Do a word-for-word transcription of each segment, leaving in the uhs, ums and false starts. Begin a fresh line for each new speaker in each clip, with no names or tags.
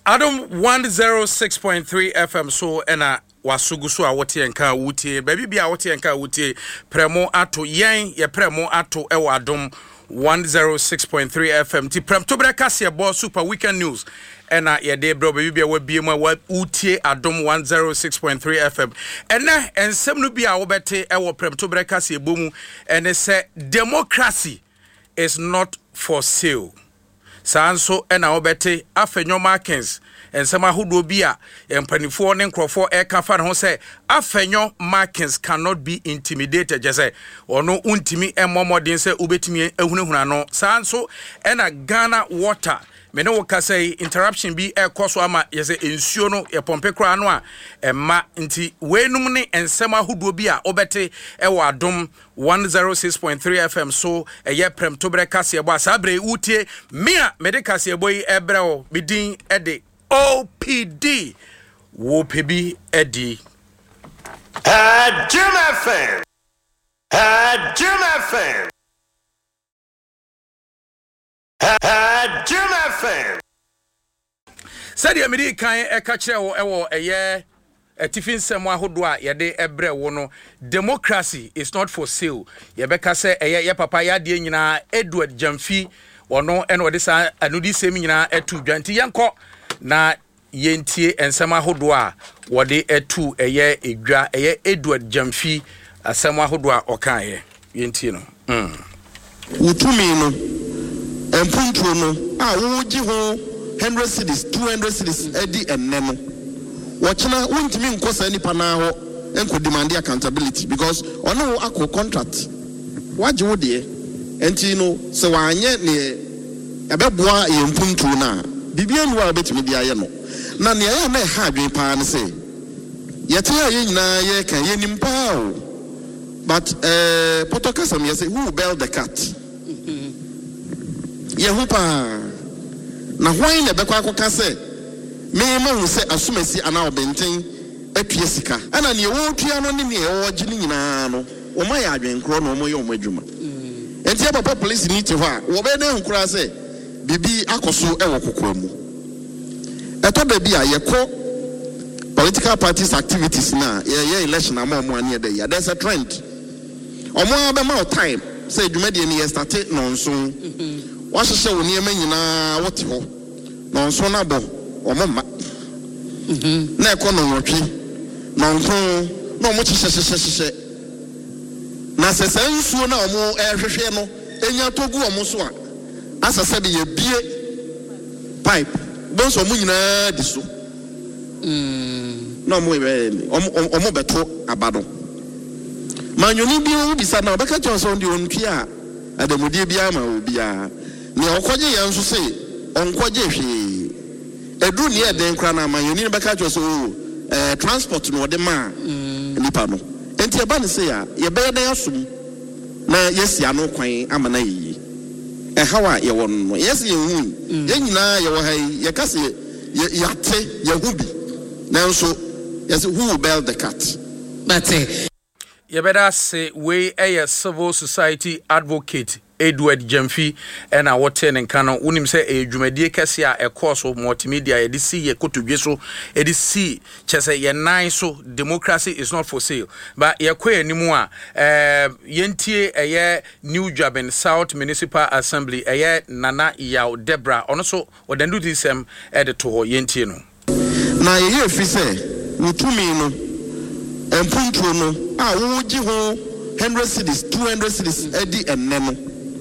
Adam one oh six point three F M so ena wasugu so a wote enka wutie baby bia wote enka wutie premo ato yen ye premo ato e wadom one oh six point three F M ti prem to breka se bo super weekend news ena ye de bro baby bia wa biem wa wutie adom one oh six point three F M ena ensem no bia wo bete e wo prem to breka se bomu ene se democracy is not for sale. Sanso ena obete afenyo markings ensema hudo bia empanifo ne nkrofo e kafa ho se afenyo markings cannot be intimidated jese ono untimi emomodin se ubetimi ehunehuna no sanso ena Ghana water mene wo kase interruption bi e koso ama yese ensuo no e pompe kra no a emma nti wenum ne ensema hudo bia obete e wadom one oh six point three F M so eye prem to bre kase ebo asabre utie mia mede kase ebo yi ebre o bidin ede O P D wo pebi edi
Had Jim F M Had Jim F M Had Jim F M
Said ya midi kan e ka kire wo ewo eye etifin semo ahodo a ye de ebre wo no democracy is not for sale ye beka se eye ye papa ya de nyina Edward Jamfi wono eno de sa anudi sem nyina etu dwanti yenko na yentie ensema hodo a wode etu eye edwa eye Edward Jamfi asema hodo a okaye yentie no mm
utumi no empuntu no a wo gi ho one hundred cities two hundred cities edi enne no wochina wontimi nkosa nipa na ho enko demand accountability because ono akọ contract waje wo de enti no se wanye ne ebeboa empuntu na bibia nwa betimi dia ye no na ne ya na ha adwen pa ne se yete ya ye nyina ye kan ye nimpa o but eh potokasam ye say who bailed the cat ye hu pa na hwan ne bekwa akoka se me ma hu se asumasi ana obenten atue sika ana ne wo tua no ne ne wo gi ni nyina no o ma ya adwen kro no mo ye o madwuma enti papa police ni te ho a wo be na hu kra se bibi akoso e wo kokwa mu eto da bia ye ko political parties activities na ye ye election am am ane dey ya there's a trend omo be ma time say dwumade ni ye start nonso wa hye woni ema nyina wote ho nonso na bo omo ma mhm na e ko no nwotwe nonso na omo hye hye hye na sesensuo na omo ehwehwe no enya togu omo so a asase be ye bie pipe bonso mu nyina diso mm no mo e omo beto abado manyoni bi o bisa na obeka tonso ndi ontwi a adamudie bia ma obi a ne okoje ye nso se onkoje hwe edu ne eden kra na manyoni ne beka tonso eh transport no de ma nipa no enti e ba ne se ya ye be den asom na yesi ano kwan amana yi e hawa ye won no yes ye hu ye nyina ye wo hai ye kase ye yate ye hubi nanso yes who will bail the cat that's it
ye better say we a civil society advocate Edward Jamfi and our ten and canon unim say a jumedie kesia a course of multimedia e see ye kotudwe so e di see chese ye nine so democracy is not for sale but ye kwe animu a eh yentie eye New Joburg South Municipal Assembly eye Nana Yaw Debra ono so odandu disem e de to ho yentie no
na ye ye fi say utumi no empuntu no a wo gi ho one hundred cities two hundred cities edi enne no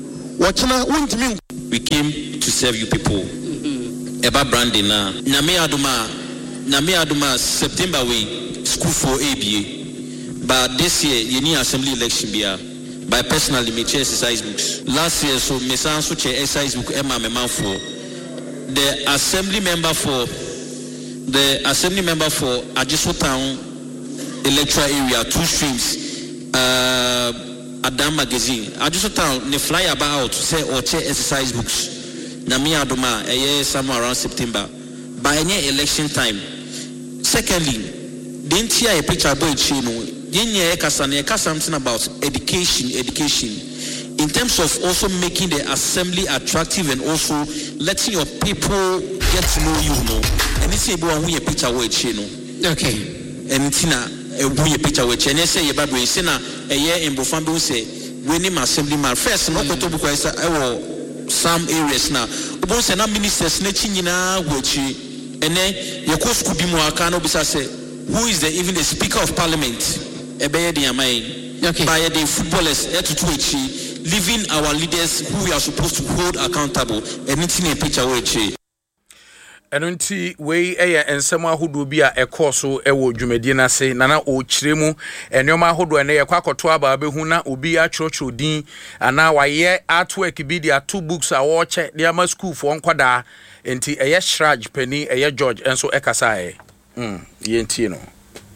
we came to serve you people. Eba branding na nyame aduma nyame aduma September we school for A B A but this year you need assembly election bia by personally me chair exercise books last year so me san so chair exercise book Emma me man for the assembly member for the assembly member for Ajiso Town electoral area two streams uh Adam magazine Ajiso Town ne fly about say or chair exercise books na me adoma eh somewhere around September by any election time. Secondly, didn't hear a picture boy chino yenye kasa na kasa something about education education in terms of also making the assembly attractive and also letting your people get to know you, you know and it's a boy who a picture which you know.
Okay.
And Tina, a picture which and say about we sena a year in Bofambo say, we name assembly man first, no Kotobu Christ, I will some areas now. Both and ministers snatching in our which and then your course could be more cano say, who is the even the Speaker of Parliament? A bad okay. By the footballers to Twitch, leaving our leaders who we are supposed to hold accountable and it's in a picture which.
Eno nti wei eye ensem ahodo bi a ekoso ewo dwumadi na se nana o kiremu enoma ahodo ene ye kwakoto aba abehu na obi a chrochro din ana waye artwork bi dia two books a wo che dia ma school fo nkwada enti eye Shraj Penny eye George enso ekasa e mm ye nti no.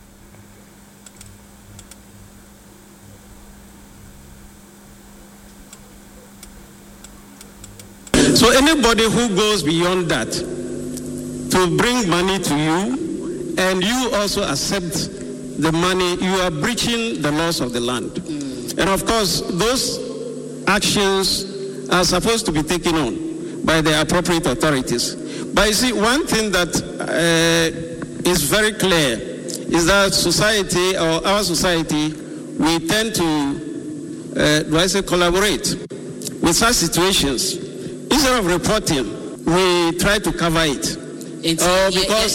So anybody who goes beyond that to bring money to you and you also accept the money, you are breaching the laws of the land. Mm. And of course, those actions are supposed to be taken on by the appropriate authorities. But you see, one thing that uh, is very clear is that society, or our society, we tend to, uh, do I say, collaborate with such situations. Instead of reporting, we try to cover it.
Oh, because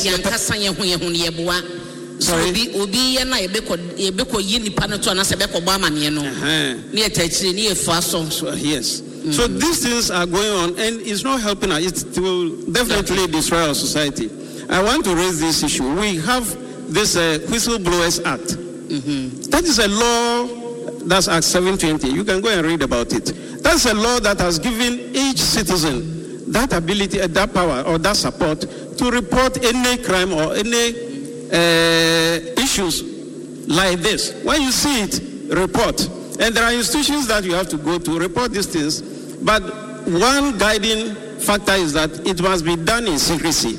sorry.
Yes. Mm. So these things are going on, and it's not helping us. It will definitely destroy our society. I want to raise this issue. We have this uh, Whistleblowers Act. Mm-hmm. That is a law. That's Act seven twenty. You can go and read about it. That's a law that has given each citizen that ability, uh, that power, or that support to report any crime or any uh, issues like this. When you see it, report. And there are institutions that you have to go to report these things. But one guiding factor is that it must be done in secrecy.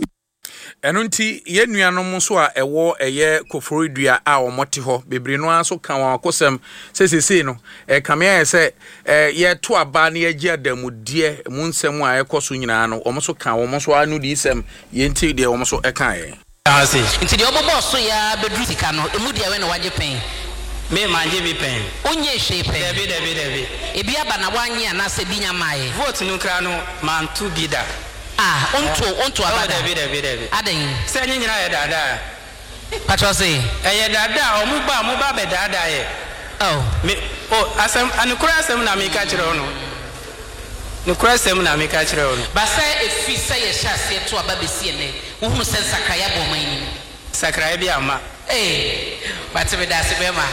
Enunti ye nuanom so a ewo eye koforidua a omote ho bebre no aso kan wakosem sesese no e kamea se ye to aba na ye gi adamudie mu nsem a ekoso nyina no omoso kan omoso anu di sem ye nti de omoso e kan ye
asi nti de obobo so ya bedru sika no emu de we na waje pen
me manje mi pen
onye she pen
debi debi debi
e bia ba na wanye ana se binya mae
vote no kra no man tu bida.
Ah, onto onto abada.
David David David.
Aden.
Say nyina ye dada.
Patro say.
Eh ye dada, omu ba mu ba be dada ye.
Oh.
Me oh asem anukura asem na me ka kire ono. Nukura asem na me ka kire ono.
Ba say efi say ye sha se to aba be sie ne. Wo hu se sakraya bo man ni.
Sakraya bi ama.
Eh. But me da se be ma.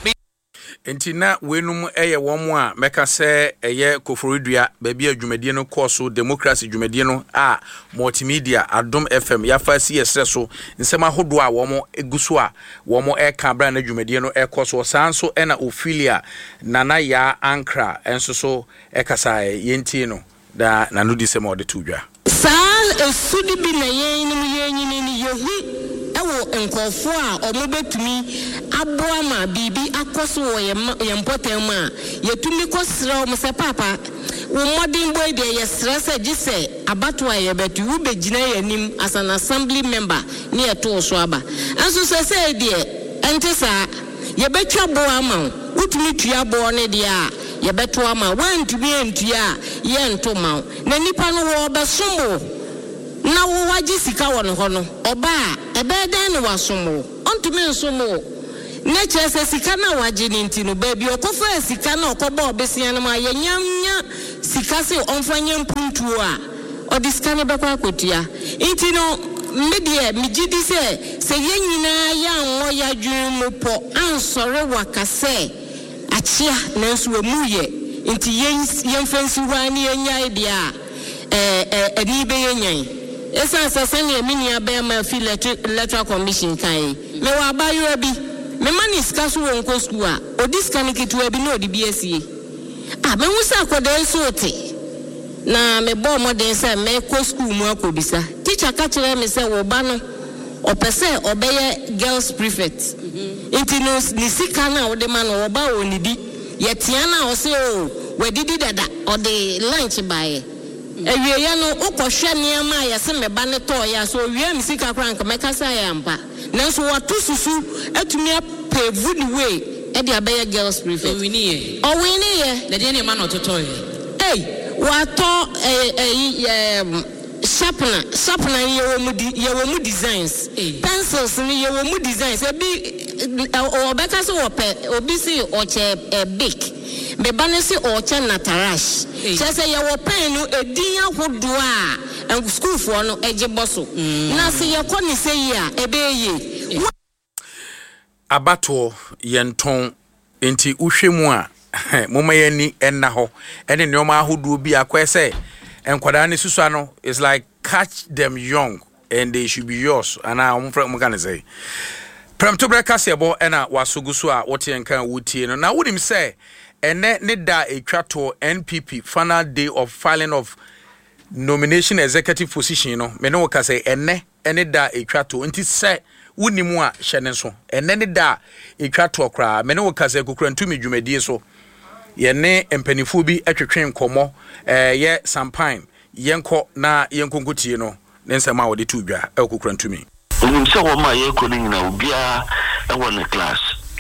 Enti na wenum eye womo a meka se eye koforidua ba bia dwumadie no course democracy dwumadie no a multimedia Adom F M ya fa si yesre so nsema hodo a womo eguso a womo e ka bra na dwumadie no e course sanso e na Ophelia nana ya ankra enso so e kasa yenti no da nanu di se mo de tudwa
sa efudi bi na yen ni yen ni yehu ewo enkofo a omobetumi aboa ma bibi akoso wo ye mpotem a yetumi kosra o mse papa wo modern boy de ye stress gise abato a ye betu wo begina yanim as an assembly member ne eto so aba anso se se de ente sa ye betwa boa ma wotumi tua bo ne de a ye beto ama wantumi entua ye nto ma na nipa no wo besombo na wo waji sika won ho no oba ebe den no wasomo ontumi nsomo na chese sika na waji ni ntinu baby okofa sika na okoba obesia no ma yanyanya sika se onfanya mpuntu a odiska ne bekwa kotua ntino medie migidi se se yenyina ya nwo ya dwumu po ansore wakase achia na nso emuye nti yen yemfansi wani yenya idea eh eh eni be yenyan esa sasa ne mini aba ma fi electoral commission kai me wa bayo bi me mani ska so won ko school a odiska ne kitu bi na odi bi asie ah me wusa akoda so te na me bo modern say me ko school mu akobisa teacher ka kire me say wo ba no opese obeye girls prefect enti no ni sika na wo de ma no wo ba wo ni di ye tia na wo say o we didi dada o de lunch bae ewie ya no ukɔhwɛ nneɛma a yɛse meba ne tɔɔ ya so wie mi sika kora nka mɛka sɛ yɛ ampa nanso wato susu atumi apɛvu the way e de abɛyɛ girls prefect owini yɛ owini yɛ na deɛ ne ma no totɔ yɛ ei wato eh eh sharpener sharpener yɛ wɔ mu yɛ wɔ mu designs pencils ni yɛ wɔ mu designs ebi ɔbɛka sɛ wɔpɛ obi si ɔkyɛ big beba ne si ɔkyɛ natarash kyɛ sɛ yɛ wɔ pen no edin ahodoɔ a school for no ɛgye bɔ so na sɛ yɛ kɔ ne sɛ yi a ɛbɛyɛ
abato yɛntɔn enti uhwɛ mu a moma yɛni ɛna hɔ ɛne nneɛma ahodoɔ bi akɔɛ sɛ nkwadaa ne susua no is like catch them young and they should be yours and I am from can say Prem to break kasebo ɛna wasogu so a wote nkan wotie no na wonim say ene ne da etwa to N P P final day of filing of nomination executive position no me no ka say ene ene da etwa to nti say wonimu a hye ne so ene ne da etwa to kra me no ka say kokura ntumi dwumadie so yene empanifo bi atwetwe nkomo eh ye sampine yenko na yenkonkotie no nensema wode tu dwa ekokura ntumi
When say what my economy now be a one class.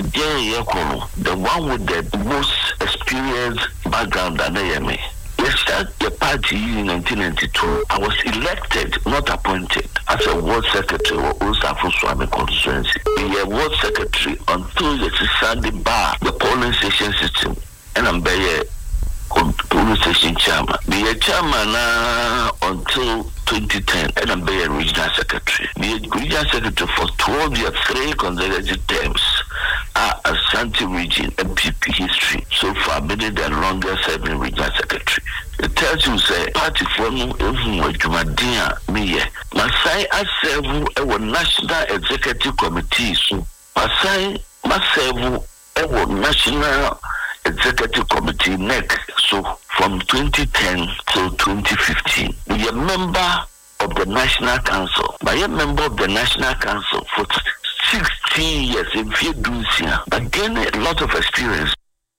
The one with the most experienced background than I am. Let's start the party in nineteen ninety-two. I was elected, not appointed, as a ward secretary of Osafo Swami constituency. The ward secretary until the Sunday bar, the polling station system, and I'm there. Police station chairman. The chairman uh, until twenty ten, and I'm a regional secretary. The regional secretary for twelve years, three consecutive terms, are Ashanti region M P P history. So far, been the longest serving regional secretary. It tells you, say, party for no even Jumadia, me, Masai, I serve a national executive committee. So, Masai, I serve a national executive committee N E C. So from twenty ten to twenty fifteen, we are member of the National Council. By a member of the National Council for sixteen years in Fiducia, but gain a lot of experience.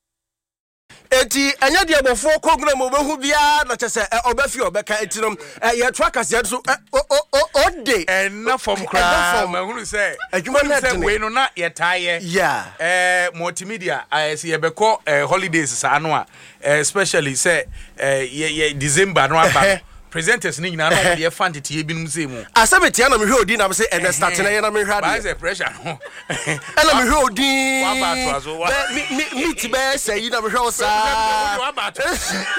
Eti anya dia bofo kogun mo behu bia na chese obafi obeka etinom ye trackers ye so o day
na from kra mahunu say adwuma na say we no na ye taye
yeah
eh multimedia I see ye beko holidays sa no a especially say ye December no aba presenters ni nyina no ye fan tete ye binum say mu
asabeti na me hwe odi na me say ene start na ye na me hwa
de why pressure no
ela me hwe odi
wa ba to azo wa
meet be say na me hwe o sa
wa ba to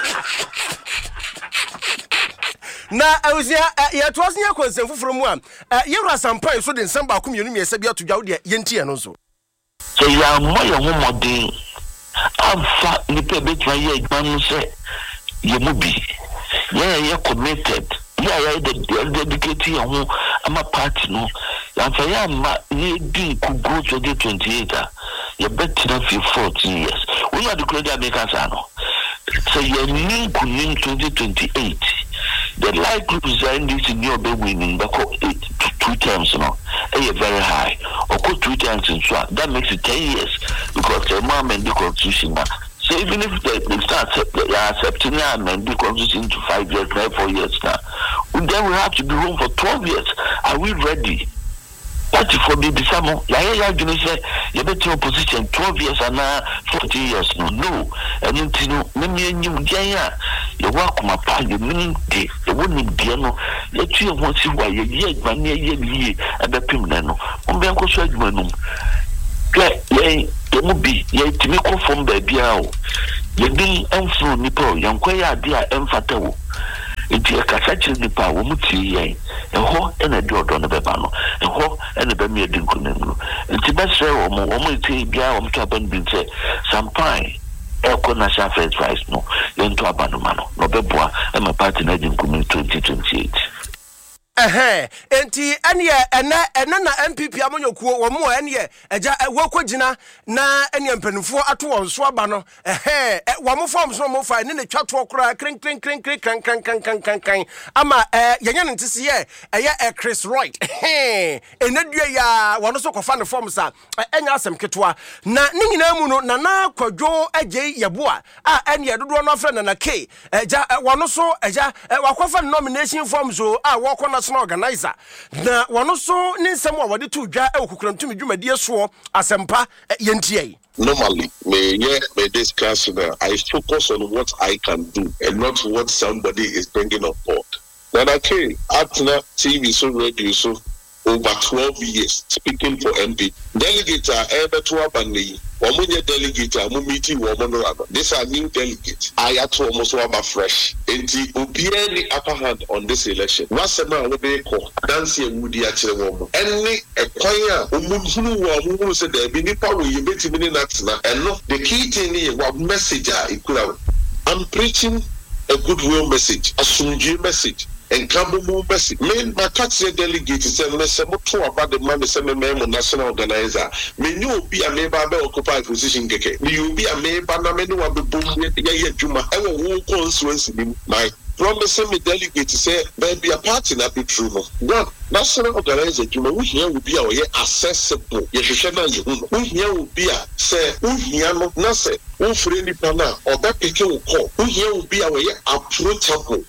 na awusia ye to aso ye konsem foforo mu a ye wura sampai so de nsamba akom yenu me sabia to dwawo de ye ntie no so
so ya mo ye ho modin afa ni pe betwa ye adwanu se ye mu bi yeah, yeah, committed. Yeah, yeah, the dedicated who I'm a party no. And for ya ma ye do could go to the twenty-eight. You bet to for fourteen years. We are the credit makers ano. So you need to win twenty twenty-eight. The light group is in this in your be winning but two terms no. A very high. Or go two terms in so that makes it ten years because the moment the constitution. So even if they, they start they are accepting and the constitution into five years, now four years now, then we have to be room for twelve years. Are we ready? What for the December? Yeah, yeah, you say you better opposition twelve years and now fourteen years. No, no. And you know, many you yeah, you work my part, you mean the you wouldn't be no. Let you want to see why you yet man ye ye and the pim no. On be uncle so you yeah, there will be ye to me come from baby out. Ye be enflu nipo, yankwaya dia emfatawo. Inti e kasachi nipa wo muti ye. Eho e na di odo no beba no. Eho e na be me edi nkunem no. Inti besre wo mo, wo mo ti bia wo mto aban bi nse sampai e ko national first prize no. Ye nto abanu ma no. No beboa e ma party na di nkunem twenty twenty-eight.
eh enti ene ene ene na M P P amonyokuo wo mo ene eja wokogina na ene mpanufo ato won so aba no eh wo mo form so mo fa ne ne twato kora krin krin krin krin kan kan kan kan kan kan ama eh yenye ne ntisi ye eye Chris Wright eh ene dua ya wono so kofa ne form sa enya asem ketwa na ne nyina mu no na na kwadwo agye yeboa a ene dodo no afre na na K eja wono so eja wakofa nomination form so a woko national organizer na wono so ne nsem a wode to dwa e okukurantum dwumadie so asempa yentie.
Normally, may yeah, may discuss uh, I focus on what I can do and not what somebody is bringing on board. Now, okay, Atna T V so radio so over twelve years speaking for M P. Delegate are ever to abandon. Omunye delegate are meeting woman. These are new delegates. I had to almost have a fresh. And the Obiani upper hand on this election. What's the man with the call? Dancy and Woody actually woman. Any a choir who who said there be power you bet him in that and not the key thing is what message I could have. I'm preaching a goodwill message, a sunji message. And Kambu Messi, main my taxi delegate said, let's say more about the man, the same member national organizer. May you be a member occupy position? You be a member, no many will be boom, yeah, Juma. I will walk on Swansea. My promising me delegate to say, there be a party that be true. God, national organizer, Juma, we here will be our accessible. Yes, you shall not. We here will be a say, we here no, not say. Who friendly partner or that people will call. Who here will be our approachable.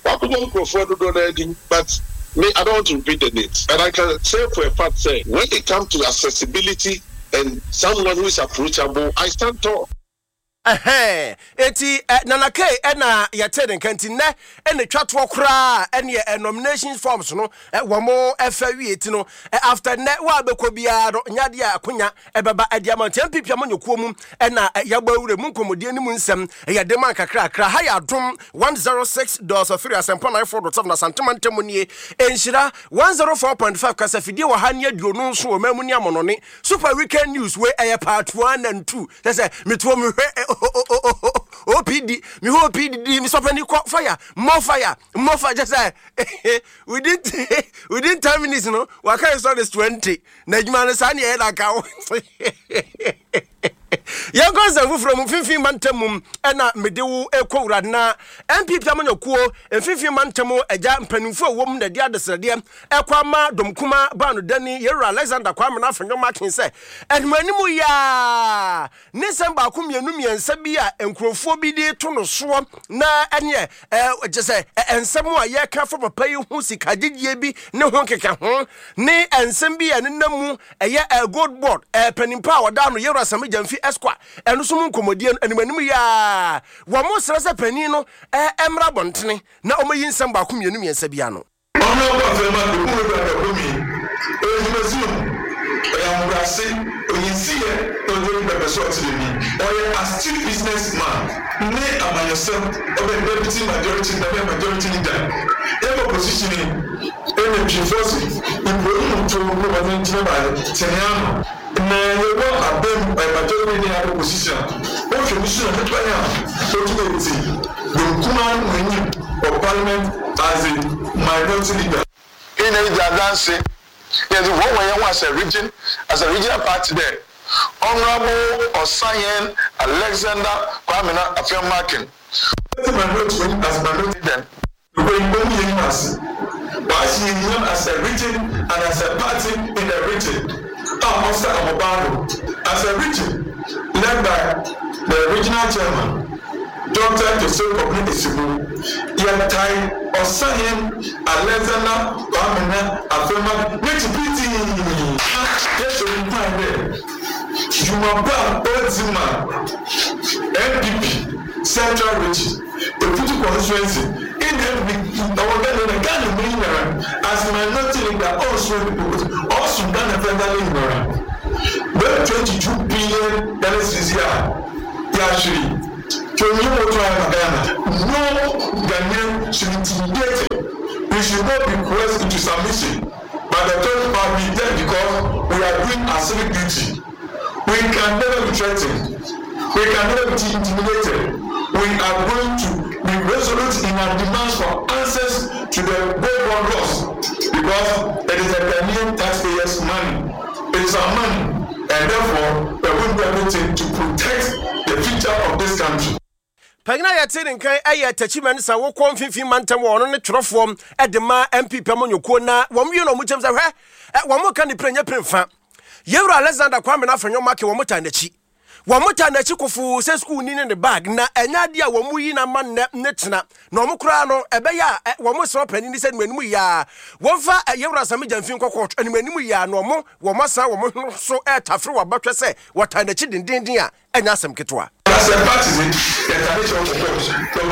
But me, I don't want to repeat the names. And I can say for a fact, say when it comes to accessibility and someone who is approachable, I stand tall.
Eh eti nana K na yateden kantine ene twatwo kra ene nomination forms no wo mo efa wieti no after ne wa bekobia no nyade akonya ebeba adiamant M P P amanyekuo mu na yagba wure mu nkomodie ni mu nsem yade man kakra kra ha ya dom one oh six point three asempa nine four point seven na santimantem nie enhira one oh four point five kasa fidie wa ha ne aduonu nso wo mamu ni amonone super weekend news we aye part one and two say metuo me hwe O P D, me ho P D, me stop any fire, more fire, more fire. Just say we didn't, we didn't ten minutes, no. What can I start is twenty. Najman Sani head a cow. Young girls are from fifteen mantamum and not Medu Eco Radna, M P Pamanokuo, and fifteen mantamo, a jam penufo woman, the other Sadiam, Equama, Domkuma, Banu Denny, Yera, Alexander Quamana from your marking say, and Manimuya Nissan Bakumia Numi and Sabia and Crofobidi Tono Swam, na and ye, just say, and somewhere ye come from a pay who see Kadid Yebi, no one can come, nay, and Sembi and Namu, a year a good board, a penny power down Yera Samijan Fi Esqua, and some comedian and Manuya. One more Sasa Penino, Emra Bontini, now Omayin Samba Cumuni and Sabiano.
Astute businessman, nay, am yourself, of a deputy majority, the majority leader. Ever positioning in forces in the to government Teniano. Na you want a bem by majority in our position. What you mission of the plan, so to the Kuman winning of parliament as a minority leader. In a dancing, yes, what way was a region as a regional party there. Honorable Osayen Alexander Kwamina Afemakin. As minority then, you will be as as a region and as a party in the region. Monster of Obano, as a region led by the regional chairman, Doctor Joseph Kognisibu, Yatai Osayen Alexander Kwamina Afemakin. Which pity, yes, you will find there. Jumaba Ozima, M P P, Central Region, the Futu constituency, in the Ghana Minera, as minority leader, also also Ghana federal ignorant. But twenty-two billion dollars this year, Yashiri, to you what I Ghana. No Ghanaian should be intimidated. We should not be coerced into submission. But the third part we dead because we are doing our civic duty. We can never be threatened. We can never be intimidated. We are going to be resolute in our demands for answers to the wayward laws. because it is the Ghanaian taxpayers' money. It is our money, and therefore we are going to do everything to protect the future of this country.
Pagina yatin kan aye tachiman sa wo kon finfin mantam wo no ne twerofom e de ma M P pam nyoko na wo mwe no mu chem sa hwe wo mo kan ni prenya premfa Yewra Alexander Kwame na fanyo make wo mota nachi wo mota nachi kofu se school ni ne bag na enya dia wo mu yi na man ne tena na wo kura no ebe ya wo mo so pani ni se nwanimu ya wo fa Yewra Sami Jamfin kokot animanimu ya no mo wo masa wo mo so e tafre wa batwe se wota nachi dindindin a enya asem ketwa.
As a party, the tradition of the course,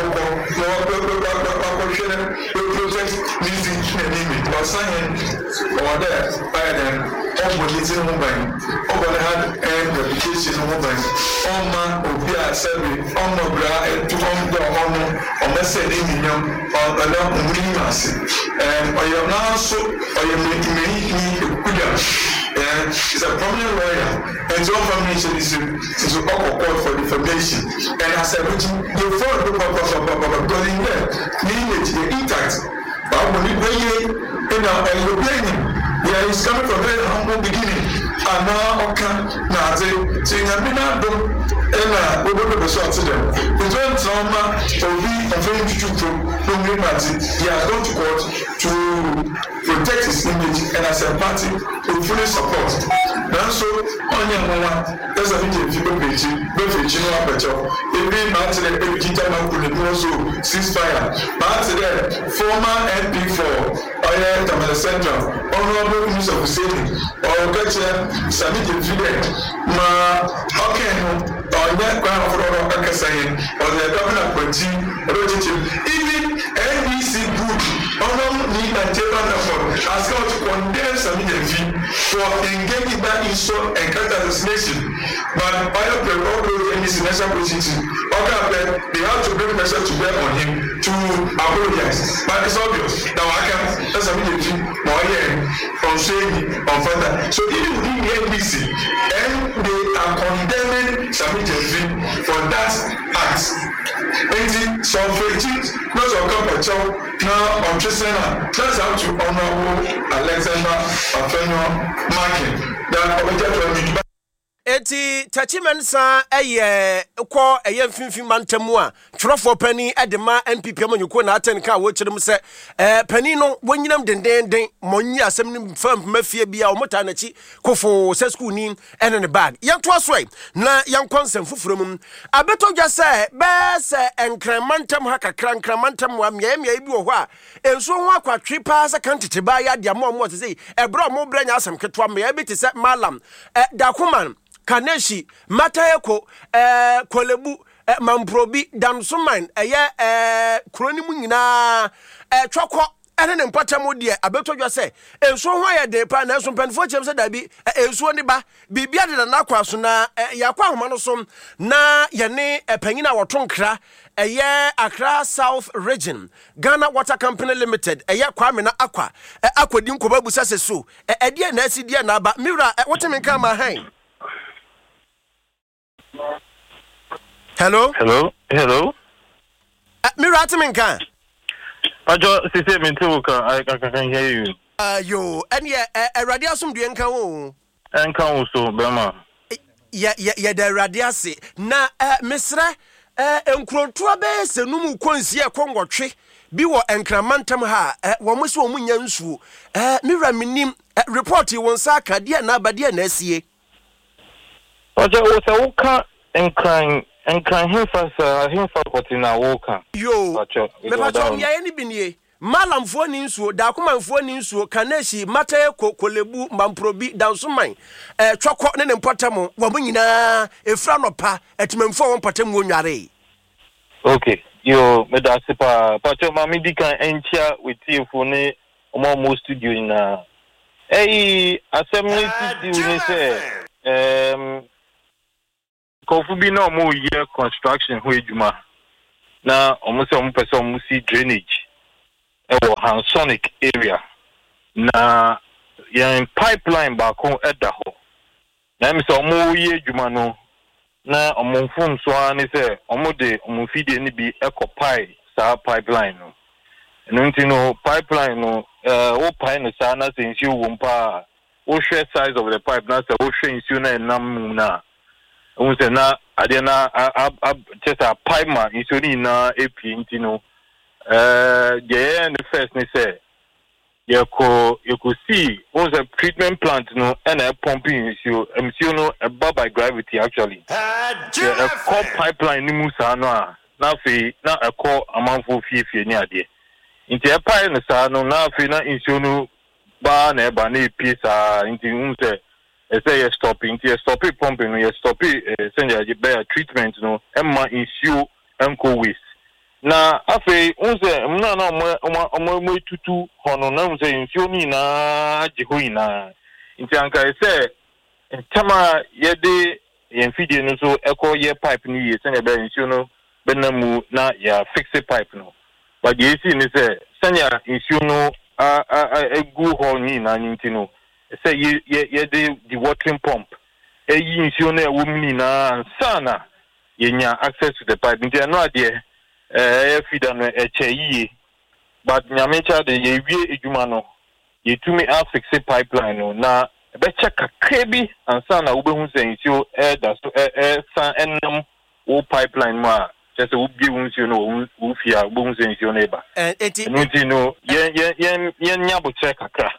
the project needs to be made. But saying, over there, by them, all the little woman, over the hand and reputation of woman, all man will be a survey, all no bra, and to come the honor, or let's say, million, or a lot of millions. And I am now so, I am making me a good. And he's a prominent lawyer, and his own family is a court for defamation. And as I mentioned, the four people of going there, lineage, the intact. But when we bring it in our European, yeah, he's coming from a very humble beginning. And now, okay, now they say, I'm not doing and we will be short to them. We don't trauma or be a very true from party. He has gone to court to protect his image, and as a party, we fully support. Now, so on your mama, there's a video of people preaching, both in Chino Aperture. If we march the Epicita Mampuni also ceasefire, march the former M P for Oya Tamale Central, Honorable Minister of Safety, or Gotcha Sami Fidel, Ma Hocken. On that ground for all of saying, or the governor Quentin, even N B C Group, Honor need and Japan as well to condemn some fee for engaging that in so and character assassination. But by the prerogative in this national position, they have to bring pressure to bear on him to apologize. But it's obvious that I can that's a fee more from saying on further. So even within the N B C, and they are condemning some for that act. Eighty some fifty, not some couple now on Trisena. That's how to Honorable Alexander Afenyo marking that object to
Eti tachimensa eye ko eye mfimfim mantamu a twerofo pani edema M P P amanyuko na atenka wo kyerem se eh pani no wonyinam dendenden monyi asem nim fam mafie bia o mota na chi kofo se school ni ene ne bag yanto asoi na yankonsem fufurum abeto dwa se be se enkremantam ha kakra enkremantam wa mia mia bi wo ho a enso ho akwatwe pa se kantete ba ya dia mo mo se sei ebra mo branya asem ketwa mia bi te se malam eh dakuman Kaneshi, Matayeko, eh, Kolebu, eh, Mamprobi, Damsuman, eh, eh, Kronimunina, eh, Choko, and then Patamu dear, I better just say, and so why de pan and some penfortune said I be, and so ba, be better than Aquasuna, Yakwa Manosom, na Yane, a Penina or Tonkra, a year Accra South Region, Ghana Water Company Limited, a year Kwamina Aqua, a Aqua Dinko Sasu, a dear Nancy dear Naba, Mira, what time come my hand? Hello?
Hello? Hello?
Uh, Miratiminka.
I just say me too, I can hear you.
Uh, yo, and yeah, a radiasum Bianca.
And council, Bema.
Yeah, yeah, yeah, the radiasi. Na, uh, Misra, uh, and Crontua Bess, and Numu Consia Congo tree. Biwa enkramantam ha eh womuso omunya nsuo eh mira minim report won saka dia na badia na asie
Oja wo se wo ka enkran enkran himfa sa himfa kotina wo ka
yo me pa cho ya ni binie malamfo ni nsuo da komanfo ni nsuo kaneshi mataye kolebu mamprobi dansoman eh twakọ ne ne mpotam wo nyina efra no pa etimamfo wo mpotam wo nware.
Okay, yo me da sipa pa cho ma medical encha with you for ne omo mo studio na eh assembly studio ni say um kofu bi na omo ye construction ho ejuma na omo se omo pese omo si drainage e wo Hansonic area na yan pipeline ba ko eda ho na mi se omo ye ejuma no na omo fun so ani se omo de omo feed ni bi ecopai sa pipeline no nti no pipeline no uh o pipe no sa na se nsuo wo mpa o share size of the pipe na se o share nsuo na nam na o se na ade na just a pipe ma nsuo ni na epi nti no uh yeah the first ni say you could you could see was a treatment plant no and a pumping nsuo nsuo no above by gravity actually yeah, a core pipeline ni musa no na fe na a core amanfo fiefie ni ade nti e pipe no sa no na fe na nsuo no ba na eba na epi sa nti um say e say you stop nti you stop pumping no you stop e send you be treatment no emma nsuo enko waste na afi unse mna na omo omo tutu hono na unse nsuo ni na jiho ina nti anka e say tama yede yemfidie no so eko ye pipe ni ye senya be nsuo no benamu na ya fix pipe no but ye si ni say senya nsuo no a a egu ho ni na nti no say ye ye de the watering pump e yi nsuo na ewo mi na sana yenya access to the pipe nti no ade eh feeder no echeyi but nyamecha de ye wie edwuma no ye tumi a fix pipeline no na be check kakrebi ansa na wo be hu sensio eh da so eh san enam wo pipeline ma just wo bi hu sensio no wo fia wo hu sensio na eba
enti
enti no ye ye ye ye nyabo check kakra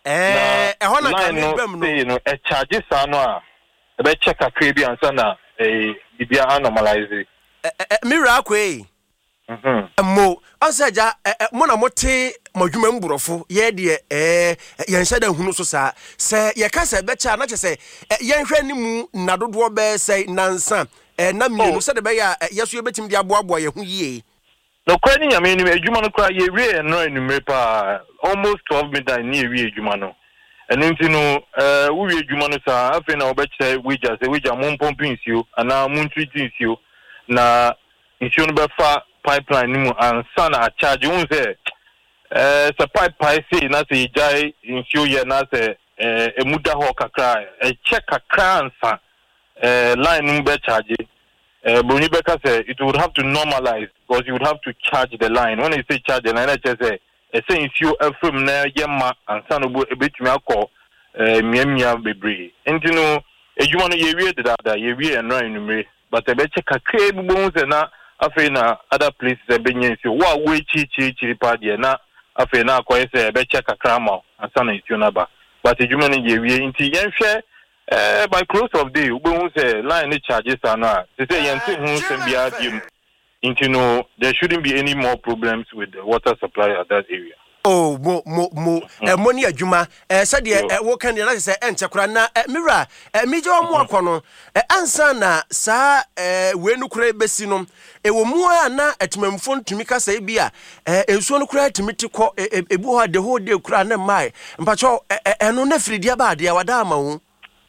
eh e ho na ka mbem no
no e charge sa no a be check kakrebi ansa na eh bibia anomalize
eh mira akwe
mhm
mo ansaja mo na mote madwuma mburofo ye de eh ye nhyada hunu so sa se ye ka se be cha na che se ye nhwe ni mu nadodo be se nansa eh na mienu se de be ya yeso ye betim de aboabo ye hu yie
no kwani nyame ni adwuma no kra ye wie no enumre pa almost twelve midnight ni wie adwuma no enu nti no eh wo wie adwuma no sa afi na obeche wija se wija mo pumping sio ana mo treating sio na nsuo no be fa pipeline ni mu ansa na charge won say eh se pipe pipe na se jai nsuo ye na se eh emuda ho kakra e check kakra ansa eh line mu be charge eh boni be ka say it would have to normalize because you would have to charge the line when you say charge the line I just say e say nsuo afem na yema ansa no betumi akọ eh miamia bebre enti no edwuma no ye wie dada ye wie enra enumre but e be check kakra bu bon say na afi na other places e benye nsuo wa we chi chi chi pa de na afi na akoye say e be check kakra ma ansa na nsuo na ba but edwuma no ye wie enti yenhwe eh by close of day we won say line ni charges are na they say yente hu sem bia biem enti no there shouldn't be any more problems with the water supply at that area.
Oh mo mo mo eh money adwuma eh said eh wo kan na say enchekura na mira eh meje omo akono eh ansa na sa eh we nu kura besi no e wo mu a na etimamfo ntumi kasa bia eh ensuo no kura timiti ko ebu ho de ho de kura na mai mpacho eno na fridi aba de wada ama hu.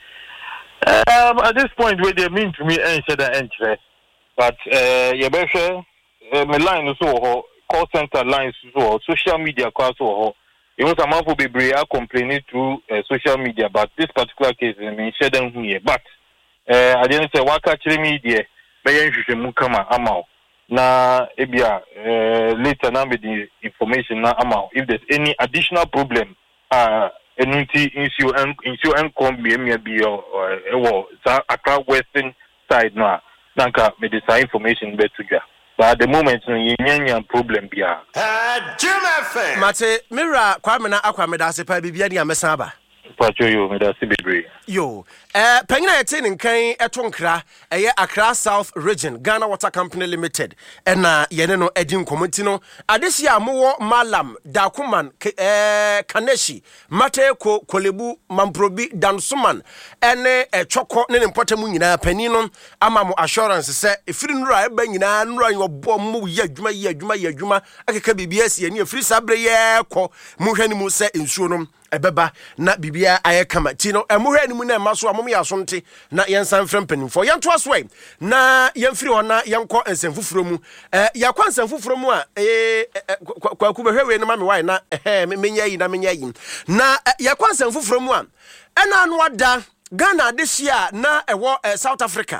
Um, at this point, where they mean to me, answer the interest, but uh, you better my line so call center lines so social media call so you know some people be brave complaining through uh, social media, but this particular case I mean share them here. But uh, I didn't say what actually media, but you should move come out na ebia uh, later now with the information na amount if there's any additional problem uh enunti issue and issue and come be maybe or Accra Western side na nanka me this information be to but at the moment no yenya problem bia
Jim F M mate mira kwame na akwa me da se pa bibia ni amesa aba
pacho yo me da se bebre
yo eh panyina yete nkan etonkra eye Accra South Region Ghana Water Company Limited ena yene no edi nkomoti no adesia mowo malam dakuman eh kaneshi mateko kolebu mamprobi dansuman ene etwoko ne npotamu nyina pani no ama mo assurance se efiri nura eba nyina nura yobo mu ye adwuma ye adwuma ye adwuma akeka bibia sie ne efiri sabre ye ko mu hwani mu se ensuo no ebeba na bibia ayekama ti no emuhwe ni mu na maso amom ya sonte na yensan frempenim for yento aswe na yemfiri hona yenko ensemfufuro mu eh yakwa ensemfufuro mu a eh kwaku behwewe na mame wai na eh menya yi na menya yi na yakwa ensemfufuro mu a ena no ada Ghana this year na ewo South Africa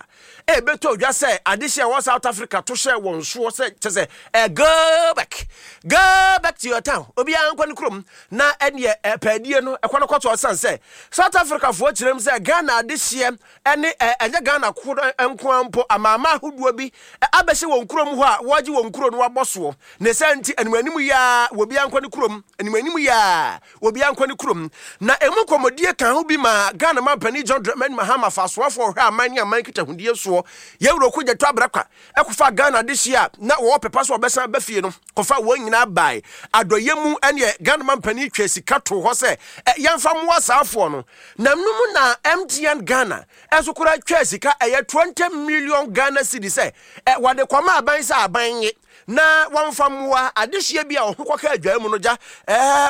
e beto dwa say adehye wa South Africa to share won so say say e go back go back to your town obi an kwani krom na ene e padie no e kwano kwato san say South Africa fo kirem say Ghana adehye ene enye Ghana ko enko ampo amama hoduo bi abehye won krom ho a woji won kro no waboso ne santi animanimu ya obi an kwani krom animanimu ya obi an kwani krom na emu komodie kan ho bi ma Ghana man pani John Dramani Mahama faso for hwa amani aman kita hundie so ye wuro ko jeto abrakwa ekofa Ghana this year na wo pepa so obesa ba fie no kofa wo nyina bai adoyemu ene Ghana man pani twa sika to ho se yemfa mo asafo no namnum na M T N Ghana enso kura twa sika eye twenty million Ghana cedi se wade kwama aban se aban ye na wamfa moa adehye bia ho kwaka adwa mu no ja eh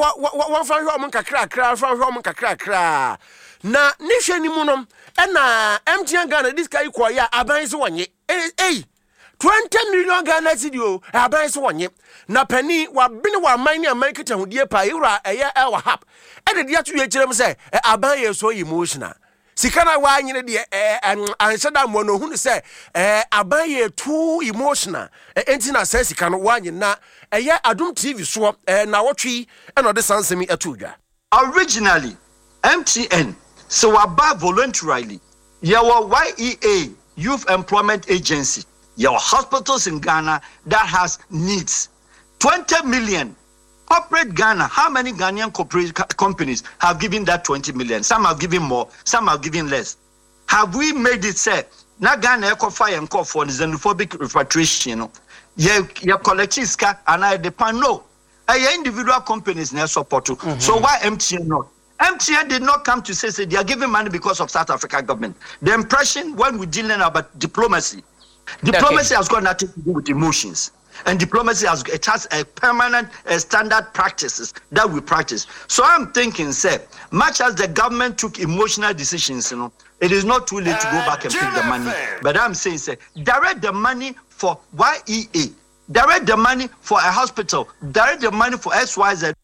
wamfa hwe om kakra kra fa hwe om kakra kra na nihwe ni mu no na M T N Ghana this guy ko ya aban se wonye eh twenty million Ghana cedi o aban se wonye na pani wa bene wa man ni aman kita hodie pa yura eye e wa hap e de dia to ye kirem se aban ye so emotional sikana wa nyine de eh anshada mo no hunu se eh abaye too emotional enti na se sikano wa nyine na eh Adom T V so eh na wotwi e no de sansemi atudwa.
Originally M T N so above voluntarily your Y E A Youth Employment Agency your hospitals in Ghana that has needs twenty million. Corporate Ghana, how many Ghanaian corporate companies have given that twenty million? Some have given more, some have given less. Have we made it say, na Ghana eco fire and call for xenophobic repatriation? Ye ye collective and I depend no. A individual companies na support to. Mm-hmm. So why M T N not? M T N did not come to say, say they are giving money because of South Africa government. The impression when we're dealing about diplomacy, diplomacy okay. has got nothing to do with emotions. And diplomacy has it has a permanent uh, standard practices that we practice. So I'm thinking, say, much as the government took emotional decisions, you know, it is not too late to go back and pick the money. But I'm saying, say, direct the money for Y E A, direct the money for a hospital, direct the money for X Y Z.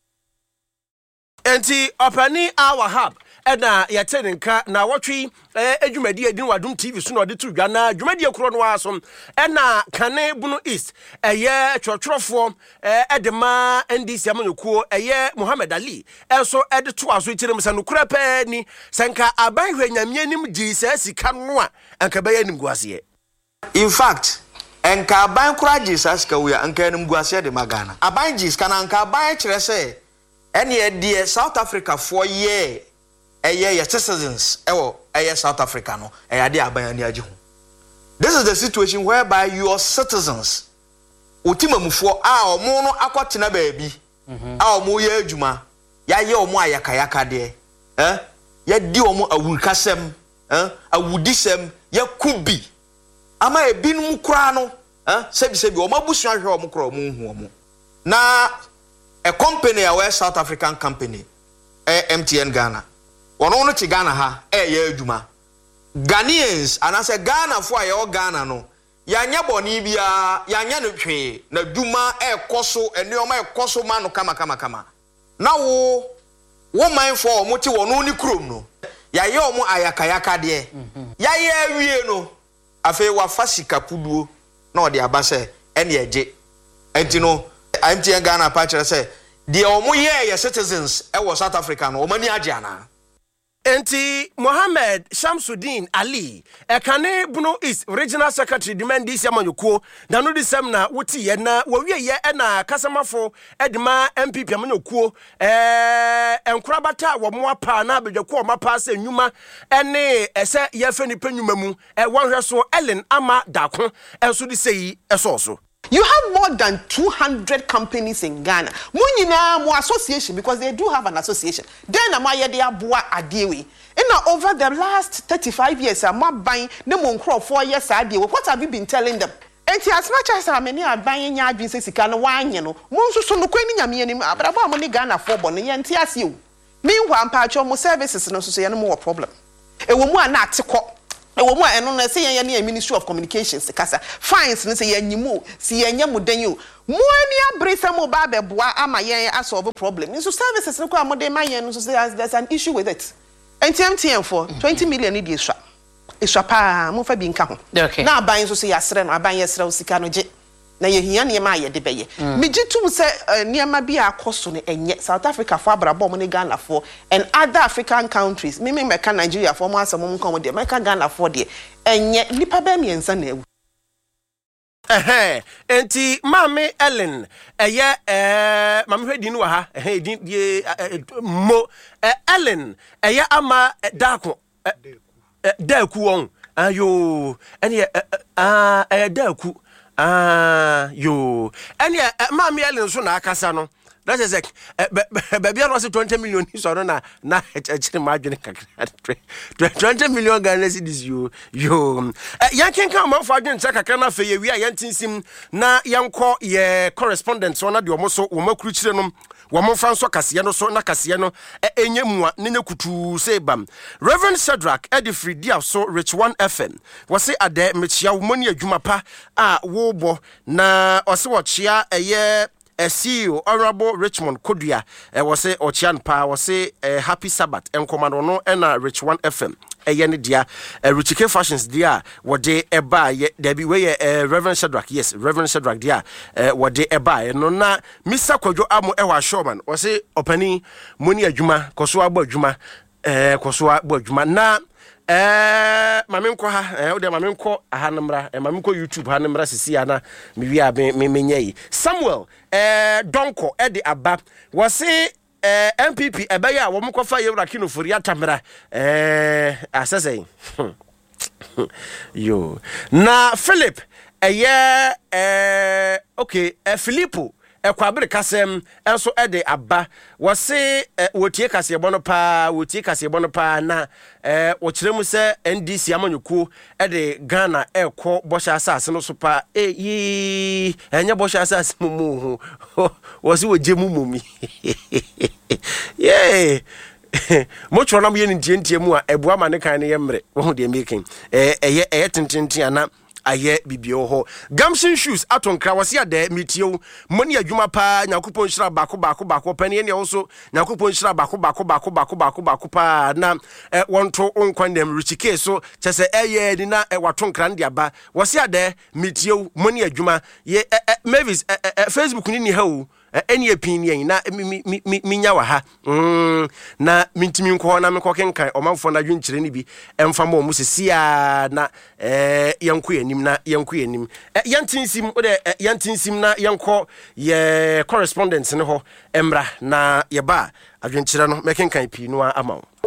Enti opani our hub. Ena yɛte nka na wɔtwe adwumadi adin Adom T V so na ɔde to dwa na adwumadi akro no asom ena kane bunu east ɛyɛ twɔtwɔfo ɛdema N D C amanyɔkuo ɛyɛ Muhammad Ali ɛso ɛde to aso kyerem sɛ no kura pɛ ni sɛnka aban hwɛ nyamie nim gyi sɛ sika no a anka bɛyɛ nim guaseɛ.
In fact enka aban kura gyi sɛ sika wo ya anka nim guaseɛ de magana aban gyi sika na anka aban kyerɛ sɛ ɛne ɛde South Africa for year eye your citizens ewo eye South Africa no eye de abanya agi ho. This is the situation whereby your citizens otimamufo a omo no akotena baabi a omo ye adwuma ya ye omo ayakayaka de eh ya di omo awurikasem eh awudisem ya kubi ama ebinum kura no eh sebi sebi omo abusu ahwe omo kura omo hu omo na a company a South African company eh, M T N Ghana ono no chi Ghana ha eh ye adwuma Ghanaians and as a Ghana for your Ghana no ya nya boni bia ya nya no hwe na duma e koso ene o ma e koso ma no kama kama kama na wo wo man for mo ti wono ni krom no ya ye o mo ayakayaka de ya ye awie no afi wa fasika puduo na o de abase ene eje enti no M T N Ghana pa kire se de o mo ye ye citizens e wo South Africa no o mani age ana.
Enti Mohammed Shamsuddin Ali ekane Bunu East Regional Secretary demand this amanyuko na no disem na woti ye na wawie ye na kasamafo edima M P P amanyuko eh enkurabata wo mo apa na abedwako ma pa se nwuma ene ese ye fe nipa nwuma mu e wonhwe so Ellen Ama Dako enso di sei esoso.
You have more than two hundred companies in Ghana. Munyina mo association because they do have an association. Then am I there boa adewe. In over the last thirty-five years, I'm not buying them on crop four years adewe. What have you been telling them? And as much as how many are buying your business, you can wine, you know. Monso so no queen in your but about money Ghana for bonny and tears you. Meanwhile, patch almost services no so say no more problem. A woman not to call. E wo mu a eno na say yen ye Ministry of Communications kasa fines no say yen nyimu si yen nyam dan yo mo ani abresa mo ba beboa ama yen asolve problem so services no kwa mo de ma yen no so say there's an issue with it and M T N for twenty million e di extra Iswapa mo fa bi nka ho
okay
na aban so so yasre no aban yesre o sika no je na ye hia ne ma ye de beye me gitum se niema bi akoso ne enye South Africa for abrabo mo ne Ghana for and other African countries me me meka Nigeria for mo asem mo nko de meka Ghana for de enye nipa ba mi ensa na ewu
eh enti mami Ellen eye eh mami hwedi ni wa ha eh din mo Ellen eye ama dako daku won ayo ene ah eh daku ah yo ene mami Ellen so na akasa no that is like baby no say twenty million so no na na echiri ma adwene kakra twenty million Ghana cedis yo yo yan ken kan ma fa adwene cha kakra na fe ye wi a yan tinsim na yanko ye correspondent so na de omo so wo makuru kire no wo mo fa so kase no so na kase no enye mua ne ne kutu say bam Reverend Shadrack Edifree dia so Rich one F M wo say ade mechia wo moni adwuma pa a wo bo na o se wo chia eye a C E O Honorable Richmond Kodua eh was say Ochian Pa was say uh, happy Sabbath and commando no and Rich one F M eh ne dia uh, Richike Fashions dia what dey e ba ye there be we uh, Reverend Shadrack yes Reverend Shadrack dia uh, what dey e ba no na Mister Kwadwo Amo e wa showman was say opani moni adwuma koso abo adwuma eh koso abo adwuma na eh mame nko ha eh o de mame nko aha namra eh mame nko YouTube ha namra sisi ana me wi a me menyai Samuel eh donko e de aba wo se eh M P P e be ya wo mko fa yewra kino fori atamra eh asese yo na Philip eh eh okay eh Philippo ekwabere kasem enso ede aba wose wotie kase bono pa wotie kase bono pa na eh wo kiremu se N D C amanyuku ede Ghana ekọ bosha asase no so pa eh yi enye bosha asase mumu wose wogemu mumi yeah mo choro na mo ye ntientie mu a ebua ma ne kan ne yemre wo de making eh eye eye tintintin ana aye bibio ho Gamson shoes atonkra wase ade mitio moni adwuma pa nyakopon hira bako bako bako pani ne also nyakopon hira bako bako bako bako bako bako pa na eh, wonto onkwandem Richike so chese eye ni na eh, watonkra ndi aba wase ade mitio moni adwuma ye eh, eh, Mavis eh, eh, Facebook ni ni ha o any opinion na minya wa ha mm na mintimi nko na mekọ kenkan omanfo na dwunkyere ni bi emfa ma omu sesia na eh yanko yanim na yanko yanim yantinsim o de yantinsim na yanko ye correspondence ne ho emra na ye ba adwunkyere no mekenkan pi no ama